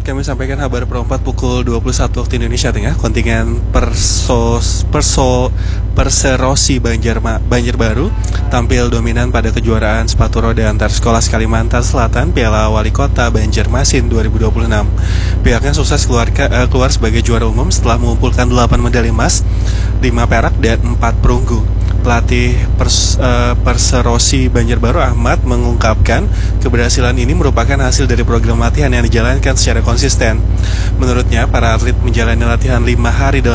kami sampaikan kabar perempat pukul 21 waktu Indonesia Tengah. Kontingen Perserosi Banjarbaru tampil dominan pada kejuaraan sepatu roda antar sekolah Kalimantan Selatan Piala Wali Kota Banjarmasin 2026. Pihaknya sukses keluar sebagai juara umum setelah mengumpulkan 8 medali emas, 5 perak dan 4 perunggu. Pelatih Perserosi Banjarbaru Ahmad mengungkapkan keberhasilan ini merupakan hasil dari program latihan yang dijalankan secara konsisten. Menurutnya, para atlet menjalani latihan 5 hari dalam